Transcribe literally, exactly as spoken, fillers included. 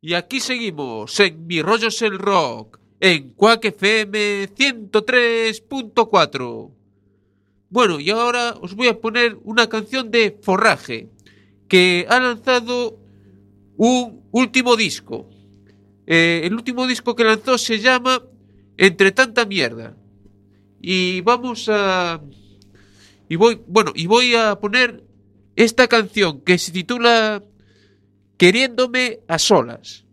Y aquí seguimos en Mi Rollo es el Rock, en Quack F M ciento tres punto cuatro. Bueno, y ahora os voy a poner una canción de Forraje, que ha lanzado un último disco. Eh, el último disco que lanzó se llama Entre tanta mierda. Y vamos a... Y voy, bueno, y voy a poner esta canción que se titula Queriéndome a solas.